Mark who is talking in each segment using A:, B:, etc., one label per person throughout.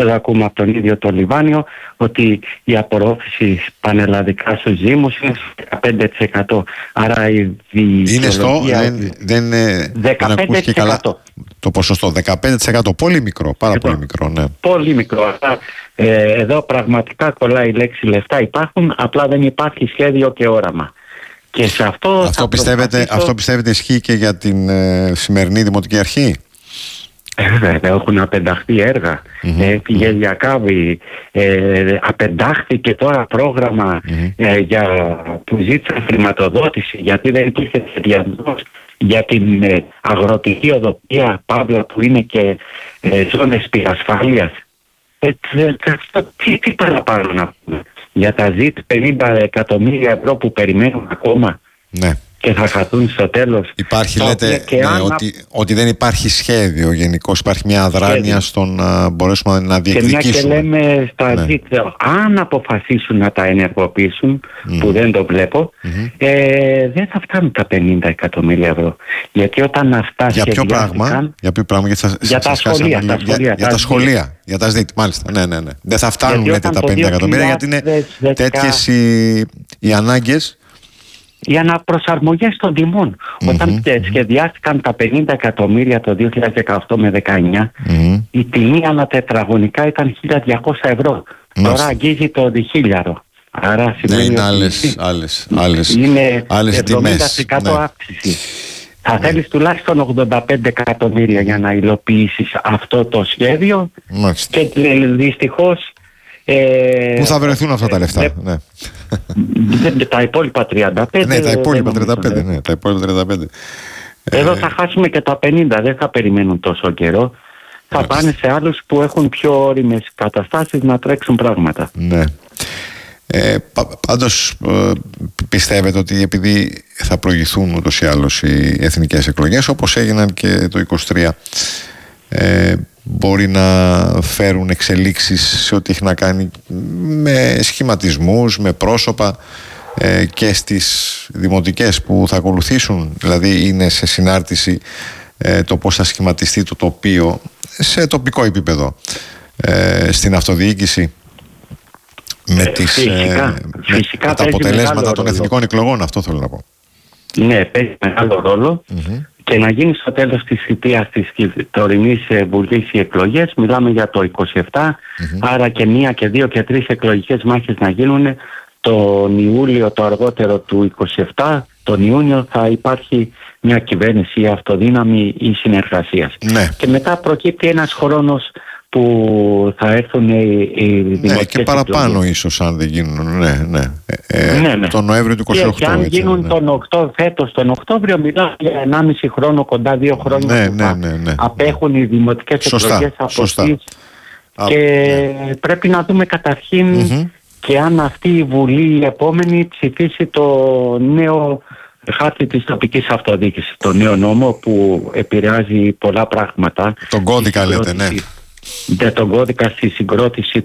A: εδώ ακούμε από τον ίδιο το Λιβάνιο, ότι η απορρόφηση πανελλαδικά στους Δήμους είναι στο 15%. Άρα η
B: είναι στο, δεν
A: 15%.
B: Καλά το ποσοστό, 15%, πολύ μικρό, πάρα πολύ μικρό, ναι.
A: Πολύ μικρό. Εδώ πραγματικά κολλάει η λέξη λεφτά υπάρχουν, απλά δεν υπάρχει σχέδιο και όραμα. Και σε αυτό
B: πιστεύετε ισχύει και για την σημερινή Δημοτική Αρχή?
A: Έχουν απενταχθεί έργα. Πήγε Διακάβη, απεντάχθηκε τώρα πρόγραμμα που ζήτησε χρηματοδότηση, γιατί δεν υπήρχε σχεδιασμός για την αγροτική οδοπία, Παύλα, που είναι και ζώνες πυρασφάλειας. Τι παραπάνω να πούμε? Για τα ΖΙΤ 50 εκατομμύρια ευρώ που περιμένουν ακόμα. Ναι. Και θα χαθούν στο τέλος.
B: Υπάρχει, λέτε, ότι δεν υπάρχει σχέδιο γενικώς, υπάρχει μια αδράνεια στο να μπορέσουμε να διεκδικήσουμε.
A: Και μια και λέμε στα ΖΙΤ, αν αποφασίσουν να τα ενεργοποιήσουν, που δεν το βλέπω, δεν θα φτάνουν τα 50 εκατομμύρια ευρώ. Γιατί όταν αυτά
B: για ποιο πράγμα?
A: Για τα σχολεία.
B: Για τα σχολεία. Για τα ΖΙΤ, μάλιστα. Ναι. Δεν θα φτάνουν, λέτε, τα 50 εκατομμύρια, γιατί είναι τέτοιες οι ανάγκες.
A: Οι αναπροσαρμογές των τιμών. Όταν σχεδιάστηκαν τα 50 εκατομμύρια το 2018 με 19, η τιμή ανά τετραγωνικά ήταν 1.200 ευρώ. Τώρα αγγίζει το 1.000. Άρα σημαίνει
B: είναι άλλες τιμές.
A: 70% αύξηση. Θα θέλεις τουλάχιστον 85 εκατομμύρια για να υλοποιήσεις αυτό το σχέδιο. Και δυστυχώς
B: πού θα βρεθούν αυτά τα λεφτά?
A: Τα υπόλοιπα 35.
B: Ναι, τα υπόλοιπα 35.
A: Εδώ θα χάσουμε και τα 50. Δεν θα περιμένουν τόσο καιρό. Θα πάνε σε άλλους που έχουν πιο όριμες καταστάσεις να τρέξουν πράγματα.
B: Ναι. Πάντως πιστεύετε ότι επειδή θα προηγηθούν ούτως ή άλλως οι εθνικές εκλογές, όπως έγιναν και το 23, μπορεί να φέρουν εξελίξεις σε ό,τι έχει να κάνει με σχηματισμούς, με πρόσωπα και στις δημοτικές που θα ακολουθήσουν? Δηλαδή είναι σε συνάρτηση το πώς θα σχηματιστεί το τοπίο σε τοπικό επίπεδο στην αυτοδιοίκηση με τα αποτελέσματα των εθνικών εκλογών? Αυτό θέλω να πω.
A: Ναι, παίζει μεγάλο ρόλο. Και να γίνει στο τέλος της θητείας της τωρινής Βουλής οι εκλογές, μιλάμε για το 27, άρα και 1 και 2 και 3 εκλογικές μάχες να γίνουν τον Ιούλιο, το αργότερο του 27, τον Ιούνιο θα υπάρχει μια κυβέρνηση αυτοδύναμη ή συνεργασίας. Ναι. Και μετά προκύπτει ένας χρόνος που θα έρθουν οι δημοτικές
B: και παραπάνω εκλογές. Ίσως αν δεν γίνουν, ναι. Τον Νοέμβριο του 28.
A: Και αν γίνουν φέτος τον Οκτώβριο, μιλάμε για 1,5 χρόνο, κοντά 2 χρόνια που απέχουν οι δημοτικές εκλογές από αυτής. Και πρέπει να δούμε καταρχήν και αν αυτή η Βουλή η επόμενη ψηφίσει το νέο χάρτη της τοπικής αυτοδιοίκησης, το νέο νόμο που επηρεάζει πολλά πράγματα.
B: Τον κώδικα λέτε, ναι.
A: Τον κώδικα στη συγκρότηση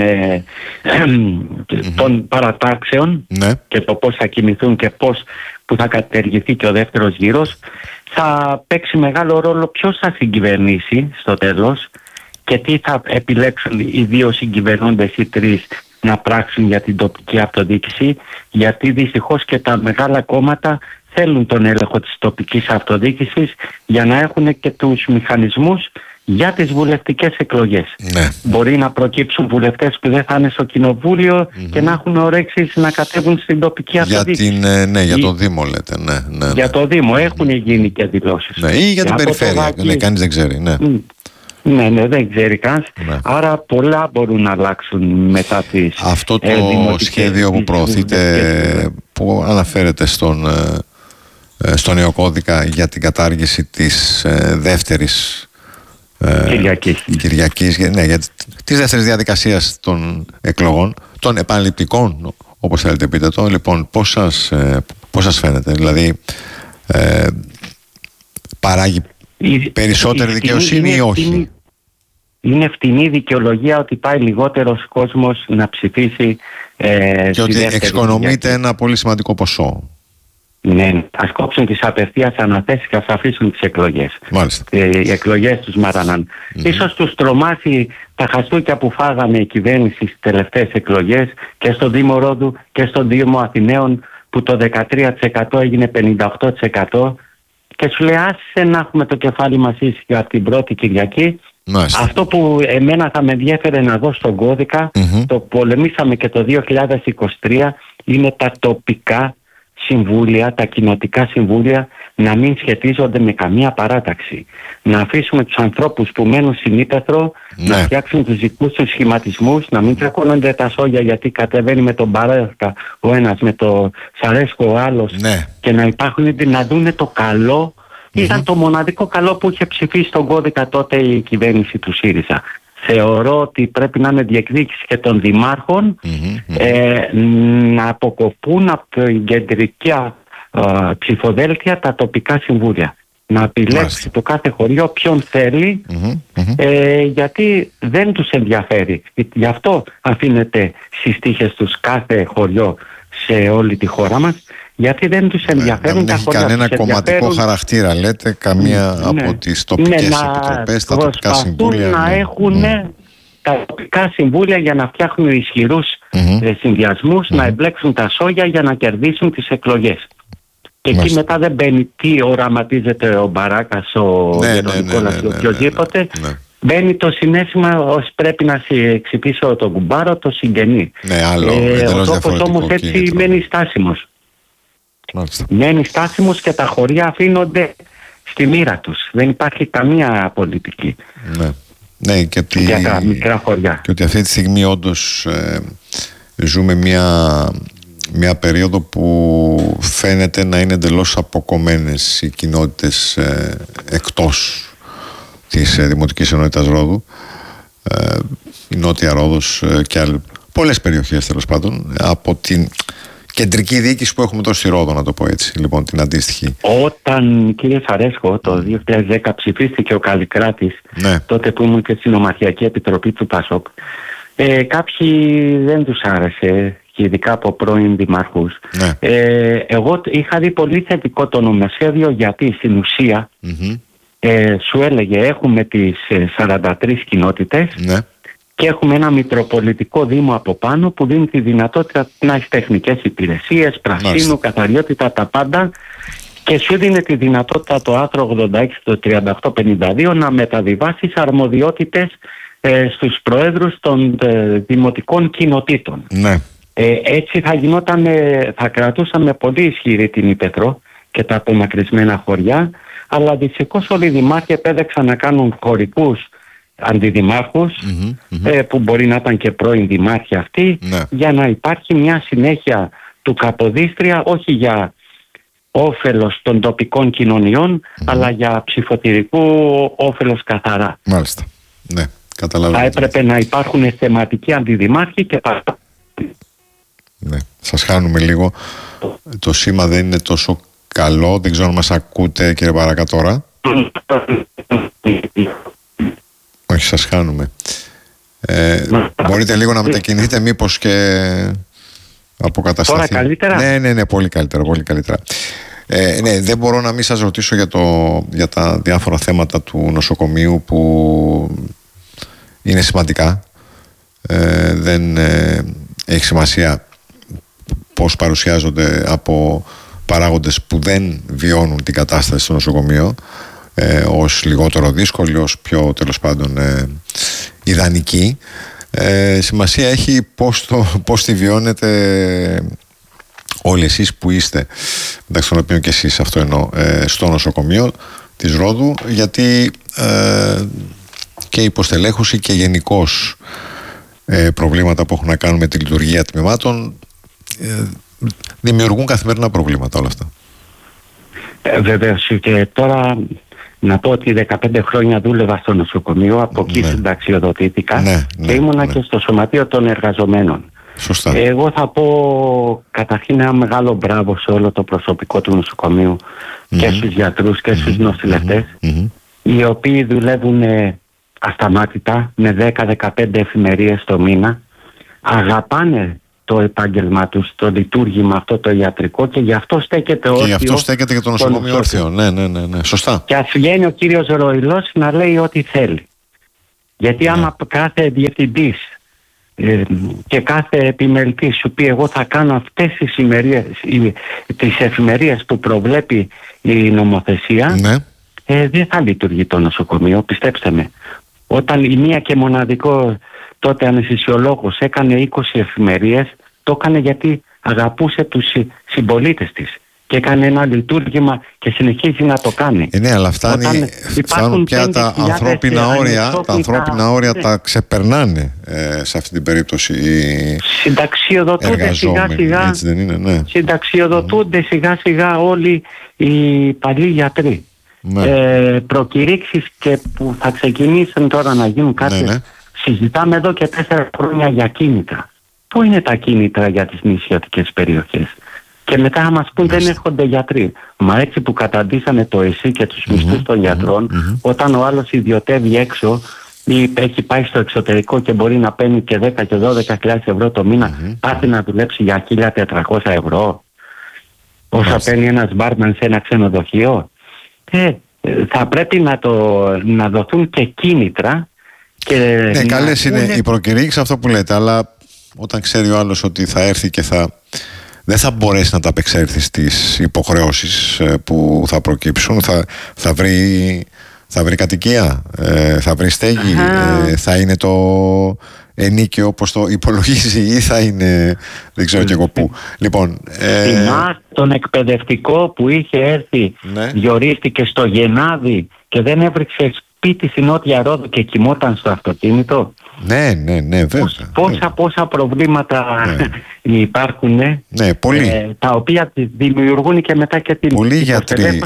A: των παρατάξεων και το πώς θα κινηθούν και πώς που θα κατεργηθεί και ο δεύτερος γύρος, θα παίξει μεγάλο ρόλο ποιος θα συγκυβερνήσει στο τέλος και τι θα επιλέξουν οι δύο συγκυβερνώντες ή τρεις να πράξουν για την τοπική αυτοδιοίκηση, γιατί δυστυχώς και τα μεγάλα κόμματα θέλουν τον έλεγχο της τοπικής αυτοδιοίκησης για να έχουν και τους μηχανισμούς για τις βουλευτικές εκλογές. Ναι. Μπορεί να προκύψουν βουλευτές που δεν θα είναι στο κοινοβούλιο και να έχουν ορέξεις να κατέβουν στην τοπική αυτοδιοίκηση.
B: Για το Δήμο λέτε. Ναι.
A: Για το Δήμο έχουν γίνει και δηλώσεις.
B: Ναι, ή για την περιφέρεια. Κανείς δεν ξέρει.
A: Ναι, δεν ξέρει κανείς. Ναι. Άρα πολλά μπορούν να αλλάξουν μετά τις
B: αυτό το σχέδιο που προωθείται, που αναφέρεται στο νέο κώδικα για την κατάργηση της δεύτερης Κυριακής, για της δεύτερης διαδικασίας των εκλογών, των επαναληπτικών, όπως θέλετε πείτε το. Λοιπόν, πώς σας φαίνεται? Δηλαδή παράγει περισσότερη δικαιοσύνη ή όχι?
A: Είναι φτηνή δικαιολογία ότι πάει λιγότερος κόσμος να ψηφίσει
B: και ότι εξοικονομείται ένα πολύ σημαντικό ποσό.
A: Ναι, ας κόψουν τις απευθείας αναθέσεις και ας αφήσουν τις εκλογές.
B: Μάλιστα.
A: Οι εκλογές τους μάραναν. Ίσως τους τρομάσει τα χαστούκια που φάγαμε η κυβέρνηση στις τελευταίες εκλογές και στο Δήμο Ρόδου και στο Δήμο Αθηναίων, που το 13% έγινε 58%, και σου λέει άσε να έχουμε το κεφάλι μας ήσυχο από την πρώτη Κυριακή.
B: Μάλιστα.
A: Αυτό που εμένα θα με ενδιέφερε να δω στον κώδικα, το πολεμήσαμε και το 2023, είναι τα τοπικά συμβούλια, τα κοινοτικά συμβούλια να μην σχετίζονται με καμία παράταξη. Να αφήσουμε τους ανθρώπους που μένουν στην ύπαιθρο να φτιάξουν τους δικούς τους σχηματισμούς, να μην τσακώνονται τα σόγια γιατί κατεβαίνει με τον Παρέσκα ο ένας, με το Σαρέσκο ο άλλος, και να υπάρχουν, να δούνε το καλό. Ήταν το μοναδικό καλό που είχε ψηφίσει στον κώδικα τότε η κυβέρνηση του ΣΥΡΙΖΑ. Θεωρώ ότι πρέπει να είναι διεκδίκηση και των δημάρχων να αποκοπούν από την κεντρική ψηφοδέλτια τα τοπικά συμβούλια. Να επιλέξει το κάθε χωριό ποιον θέλει, γιατί δεν τους ενδιαφέρει. Γι' αυτό αφήνεται στις τύχες τους κάθε χωριό σε όλη τη χώρα μας, γιατί δεν τους ενδιαφέρουν τα χωριά.
B: Δεν έχει κανένα κομματικό χαρακτήρα, λέτε, καμία από τις τοπικές επιτροπές, τα τοπικά συμβούλια.
A: Να έχουν τα τοπικά συμβούλια για να φτιάχνουν ισχυρούς συνδυασμούς, να εμπλέξουν τα σόγια για να κερδίσουν τις εκλογές. Και εκεί μετά δεν μπαίνει τι οραματίζεται ο Μπαράκας, ο Νικόλας ή οποιοδήποτε. Μπαίνει το συναίσθημα ως πρέπει να ξυπήσω τον κουμπάρο, το συγγενή. Ο τόπος όμως έτσι μένει στάσιμος. Μένει στάσιμος και τα χωριά αφήνονται στη μοίρα τους. Δεν υπάρχει καμία πολιτική.
B: Ναι, και ότι,
A: για τα μικρά χωριά.
B: Και ότι αυτή τη στιγμή όντως ζούμε μια περίοδο που φαίνεται να είναι εντελώς αποκομμένες οι κοινότητες εκτός της Δημοτικής Ενότητας Ρόδου, η Νότια Ρόδος και πολλές περιοχές τέλος πάντων, από την κεντρική διοίκηση που έχουμε τόσο στη Ρόδο, να το πω έτσι, λοιπόν, την αντίστοιχη.
A: Όταν, κύριε Σαρέσκο, το 2010 ψηφίστηκε ο Καλλικράτης, τότε που ήμουν και στην Ομαρχιακή Επιτροπή του ΠΑΣΟΚ, κάποιοι δεν τους άρεσε, και ειδικά από πρώην δημάρχους. Εγώ είχα δει πολύ θετικό το νομοσχέδιο, γιατί στην ουσία σου έλεγε έχουμε τις 43 κοινότητες και έχουμε ένα μητροπολιτικό δήμο από πάνω που δίνει τη δυνατότητα να έχει τεχνικές υπηρεσίες, πρασίνου, καθαριότητα, τα πάντα, και σου δίνει τη δυνατότητα το άρθρο 86, το 3852 να μεταβιβάσεις αρμοδιότητες στους προέδρους των δημοτικών κοινοτήτων. Έτσι θα κρατούσαμε πολύ ισχυρή την ύπαιθρο και τα απομακρυσμένα χωριά, αλλά δυστυχώς όλοι οι δημάρχοι επέδεξαν να κάνουν χωρικούς αντιδημάρχους, που μπορεί να ήταν και πρώην δημάρχοι αυτοί, για να υπάρχει μια συνέχεια του Καποδίστρια, όχι για όφελος των τοπικών κοινωνιών, αλλά για ψηφοτηρικού όφελος καθαρά.
B: Μάλιστα. Ναι, καταλαβαίνω.
A: Θα έπρεπε να υπάρχουν θεματικοί αντιδημάρχοι και
B: Ναι, σας χάνουμε λίγο. Το σήμα δεν είναι τόσο καλό. Δεν ξέρω αν μας ακούτε, κύριε Μπαράκα, τώρα. Όχι, σας χάνουμε. Μπορείτε λίγο να μετακινηθείτε, μήπως και αποκατασταθεί.
A: Τώρα καλύτερα?
B: Ναι, πολύ καλύτερα, πολύ καλύτερα. Ναι, δεν μπορώ να μην σας ρωτήσω για τα διάφορα θέματα του νοσοκομείου που είναι σημαντικά. Δεν έχει σημασία πώς παρουσιάζονται από παράγοντες που δεν βιώνουν την κατάσταση στο νοσοκομείο ως λιγότερο δύσκολη, ως πιο τέλος πάντων ιδανική. Σημασία έχει πώς τη βιώνετε όλοι εσείς που είστε, μεταξύ των οποίων και εσείς, αυτό εννοώ, στο νοσοκομείο της Ρόδου, γιατί και η υποστελέχωση και γενικώς προβλήματα που έχουν να κάνουν με τη λειτουργία τμήματων δημιουργούν καθημερινά προβλήματα όλα αυτά.
A: Βεβαίως, και τώρα να πω ότι 15 χρόνια δούλευα στο νοσοκομείο, από εκεί συνταξιοδοτήθηκα και ήμουνα και στο Σωματείο των Εργαζομένων.
B: Σωστά.
A: Εγώ θα πω καταρχήν ένα μεγάλο μπράβο σε όλο το προσωπικό του νοσοκομείου, και στους γιατρούς και στους νοσηλευτές, οι οποίοι δουλεύουν ασταμάτητα με 10-15 εφημερίες το μήνα, αγαπάνε το επάγγελμα του, το λειτουργήμα αυτό το ιατρικό, και γι' αυτό στέκεται όρθιο.
B: Και γι' αυτό στέκεται και το νοσοκομείο όρθιο. Ναι, σωστά.
A: Και ας βγαίνει ο κύριος Ροϊλός να λέει ό,τι θέλει. Γιατί άμα κάθε διευθυντής και κάθε επιμελητής σου πει εγώ θα κάνω αυτές τις εφημερίες που προβλέπει η νομοθεσία, δεν θα λειτουργεί το νοσοκομείο, πιστέψτε με. Όταν η μία και μοναδικό τότε αναισθησιολόγος έκανε 20 εφημερίες, το έκανε γιατί αγαπούσε τους συμπολίτες της και έκανε ένα λειτουργήμα και συνεχίζει να το κάνει.
B: Ναι, αλλά φτάνουν πια τα ανθρώπινα όρια. Τα ανθρώπινα όρια τα ξεπερνάνε σε αυτή την περίπτωση οι
A: συνταξιοδοτούνται σιγά-σιγά.
B: Έτσι δεν είναι, ναι.
A: Συνταξιοδοτούνται σιγά-σιγά όλοι οι παλιοί γιατροί. Προκηρύξεις και που θα ξεκινήσουν τώρα να γίνουν κάποιες. Συζητάμε εδώ και 4 χρόνια για κίνητρα. Πού είναι τα κίνητρα για τις νησιωτικές περιοχές? Και μετά θα μας πούν δεν έρχονται γιατροί. Μα έτσι που καταντήσανε το ΕΣΥ και τους μισθούς των γιατρών, όταν ο άλλος ιδιωτεύει έξω ή έχει πάει στο εξωτερικό και μπορεί να παίρνει και 10 και 12.000 ευρώ το μήνα, πάθει να δουλέψει για 1.400 ευρώ όσα παίρνει ένας μπάρμαν σε ένα ξενοδοχείο. Θα πρέπει να δοθούν και κίνητρα.
B: Ναι, καλές είναι οι προκηρύξεις, αυτό που λέτε, αλλά όταν ξέρει ο άλλος ότι θα έρθει και δεν θα μπορέσει να τα απεξέλθει στις υποχρεώσεις που θα προκύψουν, θα βρει κατοικία, θα βρει στέγη, θα είναι το ενίκιο όπως το υπολογίζει ή θα είναι δεν ξέρω και εγώ πού. Λοιπόν,
A: τον εκπαιδευτικό που είχε έρθει, διορίστηκε στο Γενάδη και δεν έβριξε σπίτι στην Νότια Ρόδο και κοιμόταν στο αυτοκίνητο.
B: Ναι, βέβαια.
A: Πόσα προβλήματα υπάρχουν, τα οποία δημιουργούν και μετά και την...
B: Πολλοί γιατροί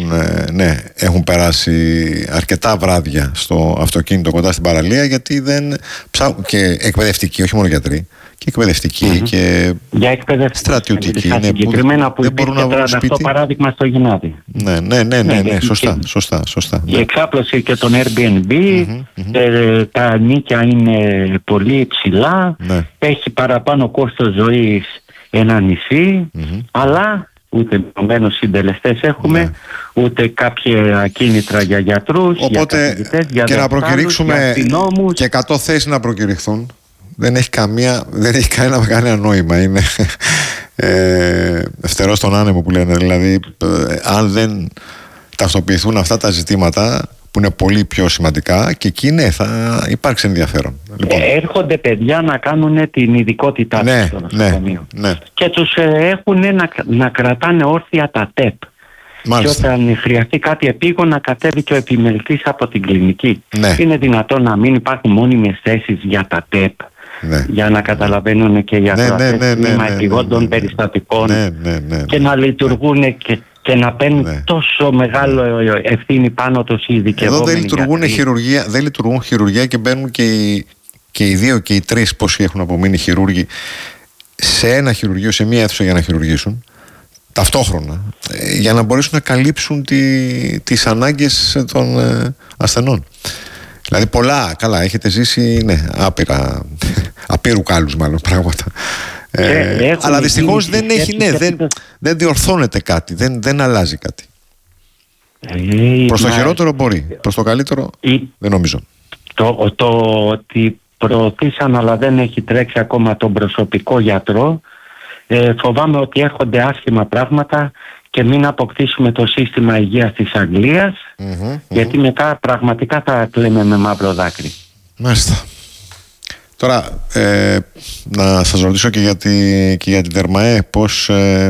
B: έχουν περάσει αρκετά βράδια στο αυτοκίνητο κοντά στην παραλία, γιατί δεν ψάχνουν, και εκπαιδευτικοί, όχι μόνο γιατροί, και εκπαιδευτικοί και στρατιωτικοί.
A: Συγκεκριμένα που υπήρχε αυτό παράδειγμα στο Γενάδη.
B: Ναι, σωστά.
A: Η εξάπλωση και τον Airbnb, τα νίκια είναι πολύ υψηλά, έχει παραπάνω κόστος ζωής ένα νησί, αλλά ούτε επομένως συντελεστές έχουμε, ούτε κάποια κίνητρα για γιατρούς,
B: οπότε, για καθηγητές, για και να προκηρύξουμε και 100 θέσεις να προκηρυχθούν, δεν έχει κανένα νόημα. Είναι φτερό στον άνεμο που λένε. Δηλαδή, αν δεν ταυτοποιηθούν αυτά τα ζητήματα που είναι πολύ πιο σημαντικά, και εκεί θα υπάρξει ενδιαφέρον. Λοιπόν.
A: Έρχονται παιδιά να κάνουν την ειδικότητά τους στο νοσοκομείο. Και τους έχουν να κρατάνε όρθια τα ΤΕΠ. Μάλιστα. Και όταν χρειαστεί κάτι επίγον να κατέβει και ο επιμελητής από την κλινική. Είναι δυνατόν να μην υπάρχουν μόνιμες θέσεις για τα ΤΕΠ? Για να καταλαβαίνουν και οι ακροατές τμήμα επιγόντων περιστατικών και να λυουργούν και να παίρνουν τόσο μεγάλο ευθύνη πάνω τους οι ειδικευόμενοι.
B: Εδώ δεν λειτουργούν χειρουργία και μπαίνουν και οι 2 και οι 3 πόσοι έχουν απομείνει χειρούργοι σε ένα χειρουργείο, σε μία αίθουσα για να χειρουργήσουν ταυτόχρονα, για να μπορέσουν να καλύψουν τις ανάγκες των ασθενών. Δηλαδή καλά, έχετε ζήσει απείρου κάλους μάλλον πράγματα. Αλλά δυστυχώς δεν διορθώνεται κάτι, δεν αλλάζει κάτι. Προς το χειρότερο μπορεί, προς το καλύτερο δεν νομίζω.
A: Το ότι προωθήσαν αλλά δεν έχει τρέξει ακόμα τον προσωπικό γιατρό, φοβάμαι ότι έρχονται άσχημα πράγματα και μην αποκτήσουμε το σύστημα υγείας της Αγγλίας, γιατί μετά πραγματικά θα κλαίμε με μαύρο δάκρυ.
B: Μάλιστα. Τώρα, να σας ρωτήσω και για την Δερμαέ, πώς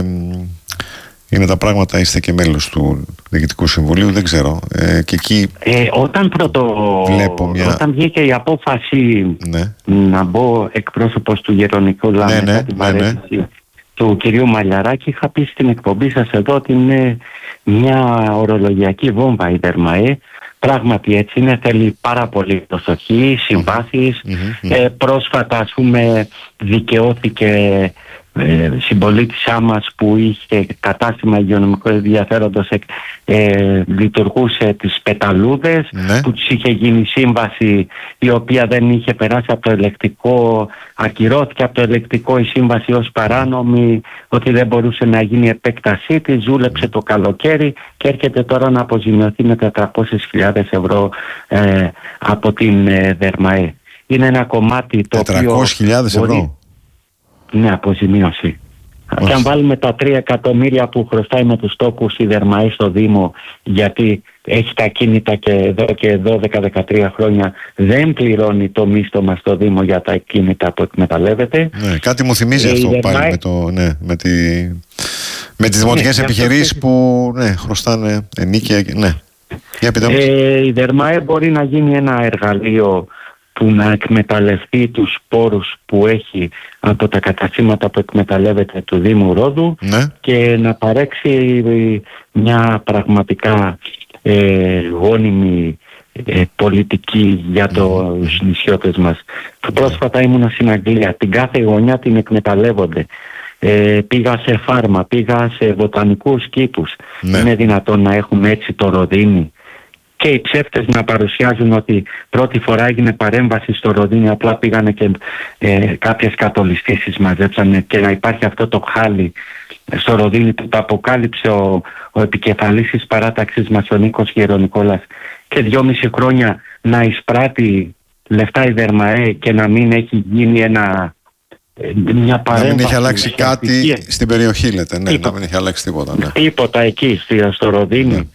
B: είναι τα πράγματα? Είστε και μέλος του Διοικητικού Συμβουλίου, δεν ξέρω. Και εκεί
A: όταν βγήκε η απόφαση να μπω εκπρόσωπος του Γερονικού Λάμου μετά την παρέτηση του κυρίου Μαλιαράκη, είχα πει στην εκπομπή σας εδώ ότι είναι μια ορολογιακή βόμβα η Δερμαέ. Πράγματι έτσι είναι, θέλει πάρα πολύ προσοχή, συμπάθειες. Πρόσφατα, ας πούμε, δικαιώθηκε συμπολίτησά μας που είχε κατάστημα υγειονομικού ενδιαφέροντος, λειτουργούσε τις Πεταλούδες, που τους είχε γίνει σύμβαση η οποία δεν είχε περάσει από το ελεκτικό, ακυρώθηκε από το ελεκτικό η σύμβαση ως παράνομη, ότι δεν μπορούσε να γίνει επέκτασή της, ζούλεψε το καλοκαίρι και έρχεται τώρα να αποζημιωθεί με 400.000 ευρώ από την Δερμαέ. Είναι ένα κομμάτι το
B: 400.000 ευρώ.
A: Ναι, αποζημίωση. Και αν βάλουμε τα 3 εκατομμύρια που χρωστάει με τους τόκους η Δερμαέ στο Δήμο, γιατί έχει τα κίνητα και εδώ και 12-13 χρόνια δεν πληρώνει το μίστομα στο Δήμο για τα κίνητα που εκμεταλλεύεται.
B: Ναι, κάτι μου θυμίζει αυτό πάλι με τις δημοτικές επιχειρήσεις που χρωστάνε ενίκεια. Ναι.
A: Η Δερμαέ μπορεί να γίνει ένα εργαλείο που να εκμεταλλευτεί τους πόρους που έχει από τα καταστήματα που εκμεταλλεύεται του Δήμου Ρόδου, και να παρέξει μια πραγματικά γόνιμη πολιτική για τους νησιώτες μας. Πρόσφατα ήμουνα στην Αγγλία, την κάθε γωνιά την εκμεταλλεύονται. Πήγα σε φάρμα, πήγα σε βοτανικούς κήπους. Είναι δυνατόν να έχουμε έτσι το Ροδίνι? Και οι ψεύτες να παρουσιάζουν ότι πρώτη φορά έγινε παρέμβαση στο Ροδίνι, απλά πήγανε και κάποιες κατολιστήσεις μαζέψανε, και να υπάρχει αυτό το χάλι στο Ροδίνι που το αποκάλυψε ο επικεφαλής της παράταξης μας, ο Νίκος Γερονικόλας, και 2,5 χρόνια να εισπράττει λεφτά η Δερμαέ και να μην έχει γίνει μια παρέμβαση.
B: Να μην έχει αλλάξει κάτι στην περιοχή, λέτε. Ναι, να μην έχει αλλάξει τίποτα. Ναι.
A: Τίποτα εκεί στο Ροδίνι.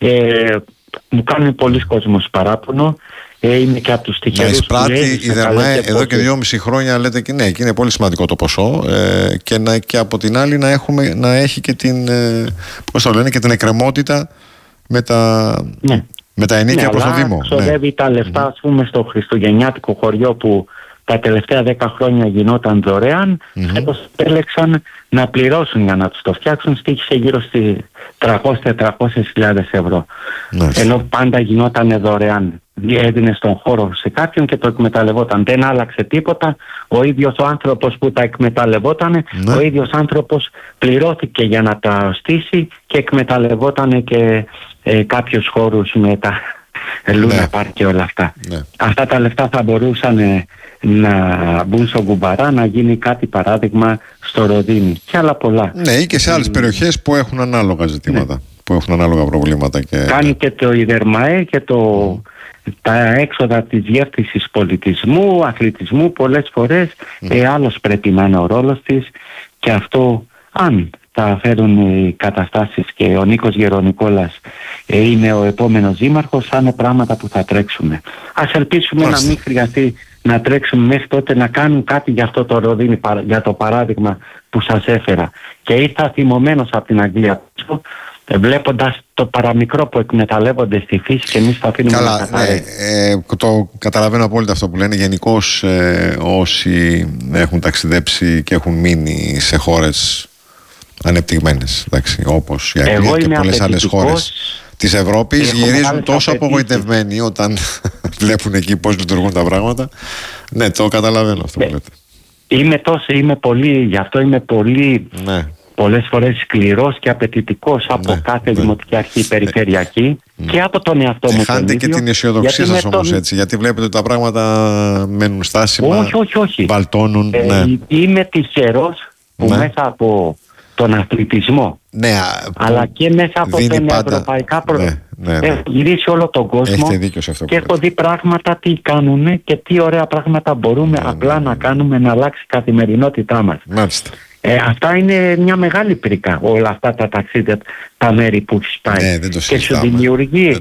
A: Μου κάνει πολλοί κόσμος παράπονο. Είναι και από τους τυχερούς.
B: Να εισπράττει η Δερμαέ εδώ και 2,5 χρόνια, λέτε, και ναι, και είναι πολύ σημαντικό το ποσό. Και από την άλλη να έχει και την, και την εκκρεμότητα με τα ενίκια προς το Δήμο.
A: Ξοδεύει τα λεφτά, ας πούμε, στο χριστουγεννιάτικο χωριό που τα τελευταία 10 χρόνια γινόταν δωρεάν. Φέτος επέλεξαν να πληρώσουν για να τους το φτιάξουν. Στοίχησε γύρω στις 300-400.000 ευρώ. Ενώ πάντα γινόταν δωρεάν. Έδινε στον χώρο σε κάποιον και το εκμεταλλευόταν. Δεν άλλαξε τίποτα. Ο ίδιος ο άνθρωπος που τα εκμεταλλευόταν, ο ίδιος άνθρωπος πληρώθηκε για να τα στήσει και εκμεταλλευόταν και κάποιους χώρους με τα Λούνα Πάρκ και όλα αυτά. Αυτά τα λεφτά θα μπορούσαν να μπουν στο Κουμπαρά, να γίνει κάτι, παράδειγμα, στο Ροδίνι και άλλα πολλά.
B: Ναι, ή και σε άλλες περιοχές που έχουν ανάλογα ζητήματα, που έχουν ανάλογα προβλήματα.
A: Κάνει και το Δερμαέ και τα έξοδα της διεύθυνσης πολιτισμού, αθλητισμού πολλές φορές. Άλλος πρέπει να είναι ο ρόλος της, και αυτό, αν θα φέρουν οι καταστάσεις και ο Νίκος Γερονικόλας είναι ο επόμενος δήμαρχος, θα είναι πράγματα που θα τρέξουμε. Ας ελπίσουμε να μην χρειαστεί να τρέξουμε μέχρι τότε, να κάνουν κάτι για αυτό το Ροδίνι, για το παράδειγμα που σας έφερα. Και ήρθα θυμωμένος από την Αγγλία, βλέποντας το παραμικρό που εκμεταλλεύονται στη φύση, και εμείς θα αφήνουμε να καταρρεύει.
B: Το καταλαβαίνω απόλυτα αυτό που λένε. Γενικώς όσοι έχουν ταξιδέψει και έχουν μείνει σε χώρες ανεπτυγμένες, όπως η Αγγλία και πολλές άλλες χώρες της Ευρώπης, γυρίζουν τόσο απογοητευμένοι όταν βλέπουν εκεί πώς λειτουργούν τα πράγματα. Ναι, το καταλαβαίνω αυτό που λέτε. Γι' αυτό είμαι πολύ πολλές φορές σκληρός και απαιτητικός από κάθε δημοτική αρχή περιφερειακή και από τον εαυτό μου. Χάνετε και την αισιοδοξία σας όμως έτσι, γιατί βλέπετε ότι τα πράγματα μένουν στάσιμα,
A: όχι.
B: βαλτώνουν.
A: Είμαι τυχερός που μέσα από τον αθλητισμό, αλλά και μέσα από τα ευρωπαϊκά έχω γυρίσει όλο τον κόσμο και έχω δει πράγματα τι κάνουν και τι ωραία πράγματα μπορούμε απλά να κάνουμε, να αλλάξει η καθημερινότητά μας.
B: Μάλιστα.
A: Αυτά είναι μια μεγάλη πρίκα, όλα αυτά τα ταξίδια, τα μέρη που έχεις πάει. Και σου δημιουργεί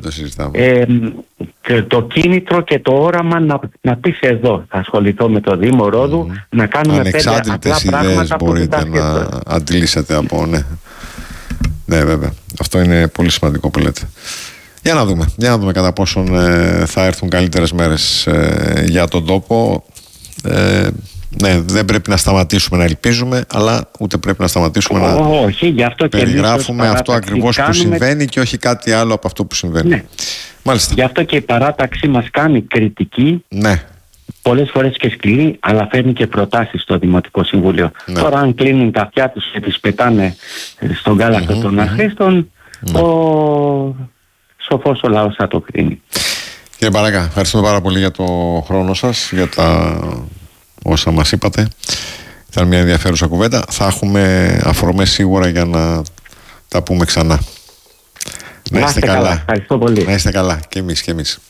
A: το κίνητρο και το όραμα να πεις εδώ θα ασχοληθώ με το Δήμο Ρόδου, να κάνουμε 5 απλά πράγματα που
B: μπορείτε να αντιλήσετε από. Ναι, βέβαια. Αυτό είναι πολύ σημαντικό που λέτε. Για να δούμε κατά πόσον θα έρθουν καλύτερες μέρες για τον τόπο. Δεν πρέπει να σταματήσουμε να ελπίζουμε, αλλά ούτε πρέπει να σταματήσουμε να περιγράφουμε αυτό ακριβώς που συμβαίνει και όχι κάτι άλλο από αυτό που συμβαίνει.
A: Μάλιστα. Γι' αυτό και η παράταξή μας κάνει κριτική πολλές φορές και σκληρή, αλλά φέρνει και προτάσεις στο Δημοτικό Συμβούλιο. Τώρα αν κλείνουν τα αυτιά τους και τις πετάνε στον κάλαθο των αχρήστων, ο σοφός ο λαός θα το κρίνει.
B: Κύριε Μπαράκα, ευχαριστούμε πάρα πολύ για το χρόνο σας, για τα όσα μας είπατε. Ήταν μια ενδιαφέρουσα κουβέντα. Θα έχουμε αφορμές σίγουρα για να τα πούμε ξανά.
A: Να είστε καλά. Ευχαριστώ πολύ.
B: Να είστε καλά και εμείς.